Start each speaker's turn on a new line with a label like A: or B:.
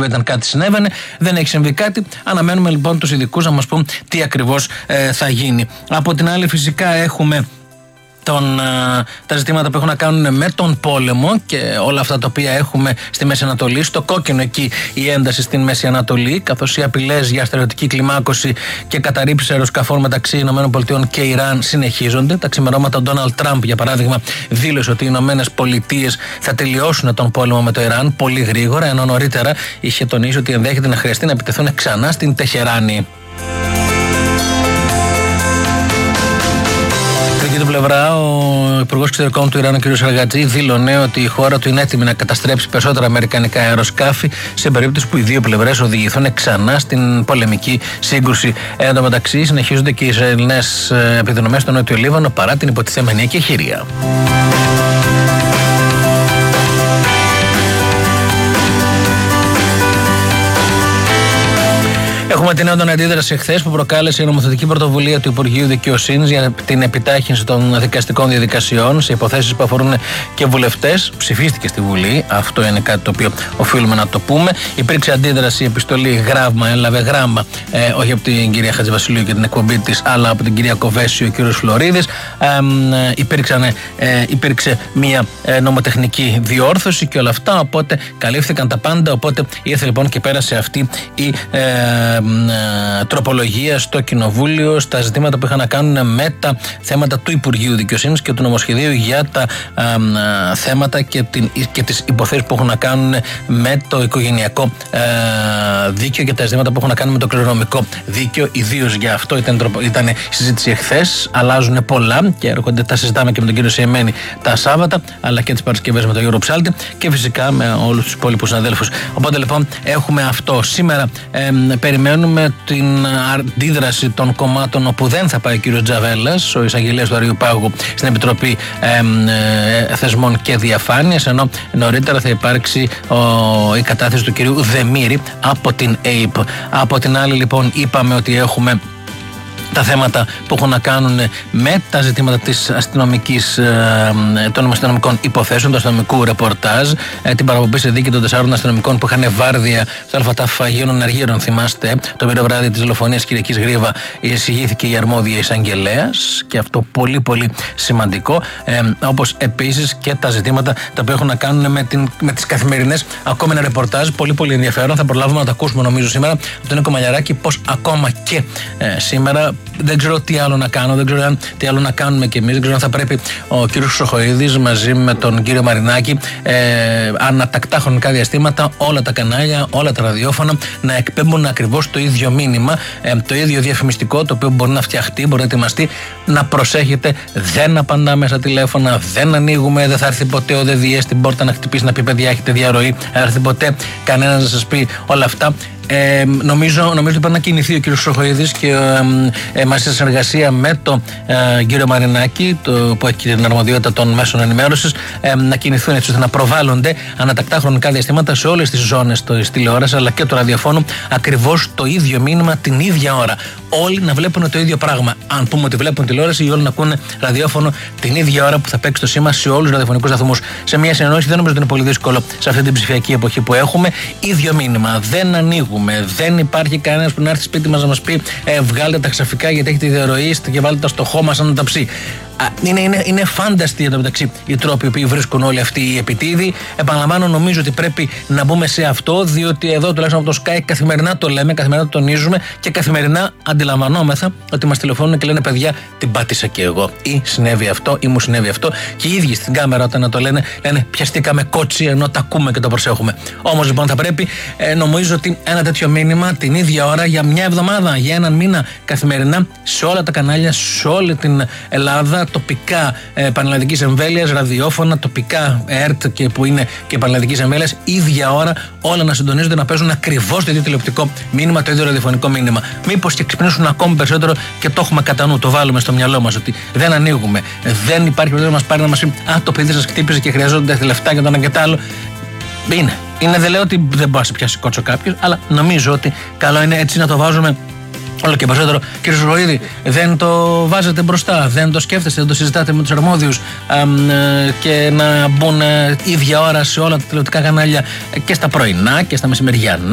A: Λιβύη όταν κάτι συνέβαινε. Δεν έχει συμβεί κάτι. Αναμένουμε λοιπόν τους ειδικούς να μας πούν τι ακριβώς θα γίνει. Από την άλλη, φυσικά έχουμε τα ζητήματα που έχουν να κάνουν με τον πόλεμο και όλα αυτά τα οποία έχουμε στη Μέση Ανατολή. Στο κόκκινο εκεί η ένταση στην Μέση Ανατολή, καθώς οι απειλές για στερεωτική κλιμάκωση και καταρρήψεις αεροσκαφών μεταξύ ΗΠΑ και Ιράν συνεχίζονται. Τα ξημερώματα, ο Ντόναλντ Τραμπ, για παράδειγμα, δήλωσε ότι οι ΗΠΑ θα τελειώσουν τον πόλεμο με το Ιράν πολύ γρήγορα, ενώ νωρίτερα είχε τονίσει ότι ενδέχεται να χρειαστεί να επιτεθούν ξανά στην Τεχεράνη. Από την πλευρά, ο Υπουργός Εξωτερικών του Ιράν, ο κ. Σαργατζή, δήλωνε ότι η χώρα του είναι έτοιμη να καταστρέψει περισσότερα αμερικανικά αεροσκάφη σε περίπτωση που οι δύο πλευρές οδηγηθούν ξανά στην πολεμική σύγκρουση. Εν τω μεταξύ, συνεχίζονται και οι Ισραηλινές επιδρομές στο Νότιο Λίβανο παρά την υποτιθέμενη εκεχηρία. Έχουμε την έντονη αντίδραση εχθές που προκάλεσε η νομοθετική πρωτοβουλία του Υπουργείου Δικαιοσύνης για την επιτάχυνση των δικαστικών διαδικασιών σε υποθέσεις που αφορούν και βουλευτές. Ψηφίστηκε στη Βουλή. Αυτό είναι κάτι το οποίο οφείλουμε να το πούμε. Υπήρξε αντίδραση, επιστολή, γράμμα, έλαβε γράμμα, όχι από την κυρία Χατζηβασιλείου και την εκπομπή της, αλλά από την κυρία Κοβέση, ο κύριος Φλωρίδης. Υπήρξε μια νομοτεχνική διόρθωση και όλα αυτά. Οπότε καλύφθηκαν τα πάντα. Οπότε ήρθε λοιπόν και πέρασε αυτή η τροπολογία στο Κοινοβούλιο στα ζητήματα που είχαν να κάνουν με τα θέματα του Υπουργείου Δικαιοσύνης και του νομοσχεδίου για τα θέματα και τις υποθέσεις που έχουν να κάνουν με το οικογενειακό δίκαιο και τα ζητήματα που έχουν να κάνουν με το κληρονομικό δίκαιο. Ιδίως για αυτό ήταν η συζήτηση εχθές. Αλλάζουν πολλά και έρχονται, τα συζητάμε και με τον κύριο Σιεμένη τα Σάββατα, αλλά και τις Παρασκευές με τον Γιώργο Ψάλτη και φυσικά με όλους τους υπόλοιπους συναδέλφους. Οπότε λοιπόν έχουμε αυτό. Σήμερα περιμένουμε την αντίδραση των κομμάτων όπου δεν θα πάει ο κύριος Τζαβέλας, ο εισαγγελέας του Αριουπάγου, στην Επιτροπή Θεσμών και Διαφάνειας, ενώ νωρίτερα θα υπάρξει η κατάθεση του κυρίου Δεμήρη από την ΑΕΠ. Από την άλλη λοιπόν είπαμε ότι έχουμε τα θέματα που έχουν να κάνουν με τα ζητήματα της των αστυνομικών υποθέσεων, του αστυνομικού ρεπορτάζ, την παραπομπή σε δίκη των 4 αστυνομικών που είχαν βάρδια στο ΑΦΤΑΦ Αγίων Αργύρων, θυμάστε, το πρώτο βράδυ της δολοφονίας Κυριακής Γρίβα, εισηγήθηκε η αρμόδια εισαγγελέας και αυτό πολύ πολύ σημαντικό, όπως επίσης και τα ζητήματα τα οποία έχουν να κάνουν με τις καθημερινές ακόμη ένα ρεπορτάζ πολύ πολύ ενδιαφέρον, θα προλάβουμε να το ακούσουμε νομίζω σήμερα από τον Νίκο Μαλιαράκη, πως ακόμα και σήμερα δεν ξέρω τι άλλο να κάνω, δεν ξέρω τι άλλο να κάνουμε κι εμείς. Δεν ξέρω αν θα πρέπει ο κύριος Χρυσοχοΐδης μαζί με τον κύριο Μαρινάκη ανατακτά χρονικά διαστήματα όλα τα κανάλια, όλα τα ραδιόφωνα να εκπέμπουν ακριβώς το ίδιο μήνυμα, το ίδιο διαφημιστικό το οποίο μπορεί να φτιαχτεί, μπορεί να ετοιμαστεί. Να προσέχετε, δεν απαντάμε στα τηλέφωνα, δεν ανοίγουμε, δεν θα έρθει ποτέ ο ΔΔΕ στην πόρτα να χτυπήσει να πει παιδιά έχετε διαρροή, δεν θα έρθει ποτέ κανένας να σας πει όλα αυτά. Νομίζω ότι πρέπει να κινηθεί ο κ. Χρυσοχοΐδης και μαζί σε συνεργασία με τον κύριο Μαρινάκη, που έχει την αρμοδιότητα των μέσων ενημέρωσης, να κινηθούν έτσι ώστε να προβάλλονται ανατακτά χρονικά διαστήματα σε όλες τις ζώνες της τηλεόρασης αλλά και του ραδιοφώνου ακριβώς το ίδιο μήνυμα την ίδια ώρα. Όλοι να βλέπουν το ίδιο πράγμα. Αν πούμε ότι βλέπουν τηλεόραση, ή όλοι να ακούνε ραδιόφωνο την ίδια ώρα που θα παίξει το σήμα σε όλους τους ραδιοφωνικούς σταθμούς. Σε μια συνεννόηση δεν νομίζω ότι είναι πολύ δύσκολο σε αυτή την ψηφιακή εποχή που έχουμε. Ίδιο μήνυμα. Δεν ανοίγουμε. Δεν υπάρχει κανένας που να έρθει σπίτι μας να μας πει βγάλτε τα ξαφικά γιατί έχετε διαρροή και βάλτε τα στο χώμα σαν να τα ψεί. Είναι φάνταστοι εδώ μεταξύ οι τρόποι που βρίσκουν όλοι αυτοί οι επιτίδοι. Επαναλαμβάνω, νομίζω ότι πρέπει να μπούμε σε αυτό, διότι εδώ τουλάχιστον από το Sky καθημερινά το λέμε, καθημερινά το τονίζουμε και καθημερινά αντιλαμβανόμεθα ότι μας τηλεφωνούν και λένε παιδιά, την πάτησα και εγώ. Ή συνέβη αυτό, ή μου συνέβη αυτό. Και οι ίδιοι στην κάμερα όταν το λένε πιαστήκαμε κότσι ενώ τα ακούμε και το προσέχουμε. Όμως λοιπόν θα πρέπει, νομίζω ότι ένα τέτοιο μήνυμα την ίδια ώρα για μια εβδομάδα, για έναν μήνα καθημερινά σε όλα τα κανάλια, σε όλη την Ελλάδα. Τοπικά πανελλαδικής εμβέλειας, ραδιόφωνα, τοπικά ΕΡΤ και που είναι και πανελλαδικής εμβέλειας, ίδια ώρα όλα να συντονίζονται, να παίζουν ακριβώς το ίδιο τηλεοπτικό μήνυμα, το ίδιο ραδιοφωνικό μήνυμα. Μήπως και ξυπνήσουν ακόμη περισσότερο και το έχουμε κατά νου, το βάλουμε στο μυαλό μας ότι δεν ανοίγουμε, δεν υπάρχει περίπτωση να μας πάρει να μας πει το παιδί σας χτύπησε και χρειαζόνται λεφτά για το ένα και το άλλο. Δεν λέω ότι δεν μπορεί να σε πιάσει κότσο κάποιος, αλλά νομίζω ότι καλό είναι έτσι να το βάζουμε. Όλο και περισσότερο, κύριε Χρυσοχοΐδη, δεν το βάζετε μπροστά, δεν το σκέφτεστε, δεν το συζητάτε με τους αρμόδιους και να μπουν ίδια ώρα σε όλα τα τηλεοπτικά κανάλια και στα πρωινά και στα μεσημεριανά